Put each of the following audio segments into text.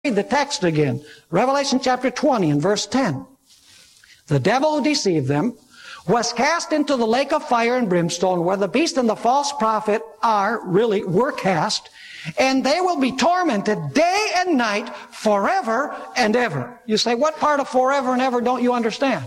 Read the text again. Revelation chapter 20 and verse 10. The devil who deceived them was cast into the lake of fire and brimstone, where the beast and the false prophet were cast, and they will be tormented day and night forever and ever. You say, what part of forever and ever don't you understand?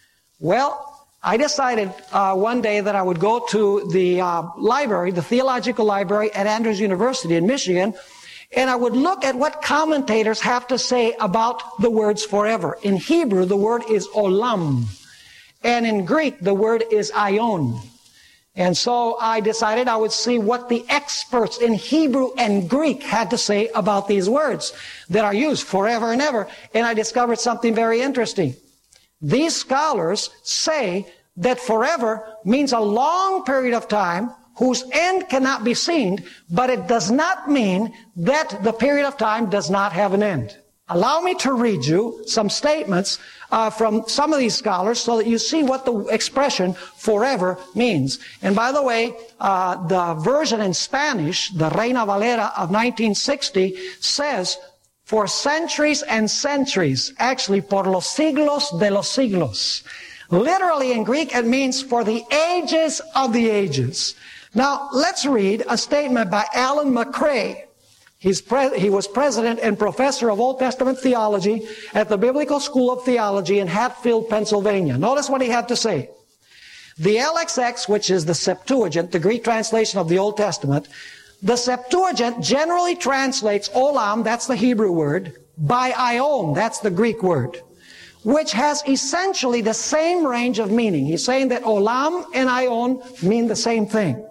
Well, I decided one day that I would go to the library, the theological library at Andrews University in Michigan, and I would look at what commentators have to say about the words forever. In Hebrew, the word is olam. And in Greek, the word is aion. And so I decided I would see what the experts in Hebrew and Greek had to say about these words that are used forever and ever. And I discovered something very interesting. These scholars say that forever means a long period of time whose end cannot be seen, but it does not mean that the period of time does not have an end. Allow me to read you some statements from some of these scholars so that you see what the expression forever means. And by the way, the version in Spanish, the Reina Valera of 1960, says, for centuries and centuries, actually, por los siglos de los siglos. Literally in Greek, it means for the ages of the ages. Now, let's read a statement by Alan McCrae. He was president and professor of Old Testament theology at the Biblical School of Theology in Hatfield, Pennsylvania. Notice what he had to say. The LXX, which is the Septuagint, the Greek translation of the Old Testament, the Septuagint generally translates olam, that's the Hebrew word, by aion, that's the Greek word, which has essentially the same range of meaning. He's saying that olam and aion mean the same thing.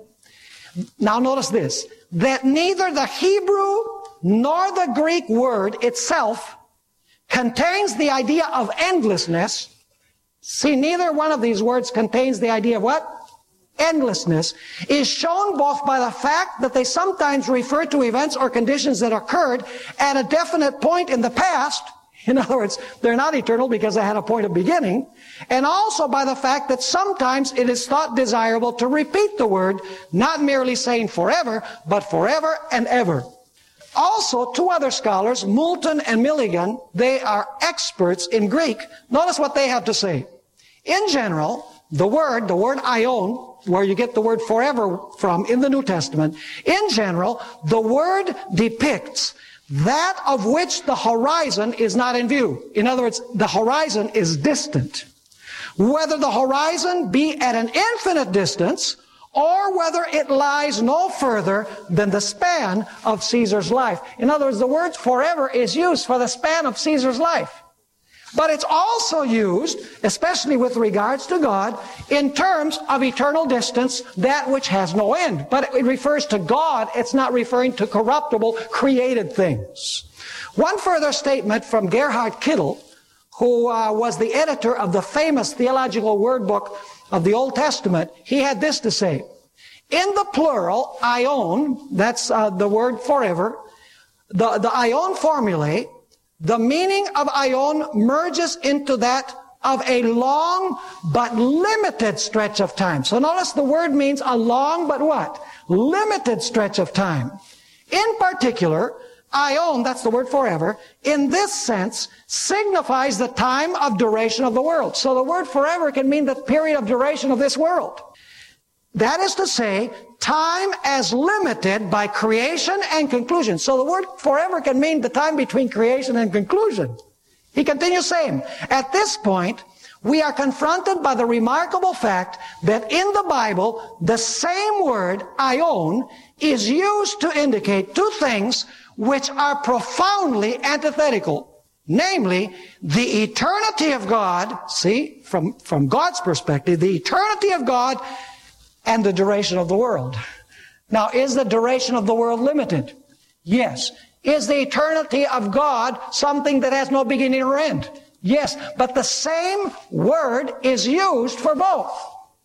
Now notice this, that neither the Hebrew nor the Greek word itself contains the idea of endlessness. See, neither one of these words contains the idea of what? Endlessness, is shown both by the fact that they sometimes refer to events or conditions that occurred at a definite point in the past. In other words, they're not eternal because they had a point of beginning. And also by the fact that sometimes it is thought desirable to repeat the word, not merely saying forever, but forever and ever. Also, two other scholars, Moulton and Milligan, they are experts in Greek. Notice what they have to say. In general, the word aion, where you get the word forever from in the New Testament, in general, the word depicts that of which the horizon is not in view. In other words, the horizon is distant. Whether the horizon be at an infinite distance, or whether it lies no further than the span of Caesar's life. In other words, the word forever is used for the span of Caesar's life. But it's also used, especially with regards to God, in terms of eternal distance, that which has no end. But it refers to God, it's not referring to corruptible, created things. One further statement from Gerhard Kittel, who was the editor of the famous theological word book of the Old Testament, he had this to say. In the plural, aion, that's the word forever, the aion formulae, the meaning of aion merges into that of a long but limited stretch of time. So notice the word means a long but what? Limited stretch of time. In particular, aion, that's the word forever, in this sense signifies the time of duration of the world. So the word forever can mean the period of duration of this world. That is to say, time as limited by creation and conclusion. So the word forever can mean the time between creation and conclusion. He continues saying, at this point, we are confronted by the remarkable fact that in the Bible, the same word, aion, is used to indicate two things which are profoundly antithetical. Namely, the eternity of God, see, from God's perspective, the eternity of God and the duration of the world. Now, is the duration of the world limited? Yes. Is the eternity of God something that has no beginning or end? Yes. But the same word is used for both.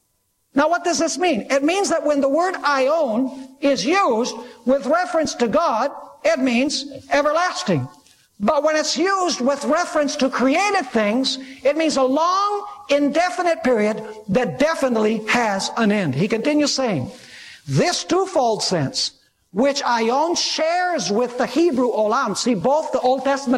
Now, what does this mean? It means that when the word aion is used with reference to God, it means everlasting. But when it's used with reference to created things, it means a long, indefinite period that definitely has an end. He continues saying, this twofold sense which Aion shares with the Hebrew Olam. See, both the Old Testament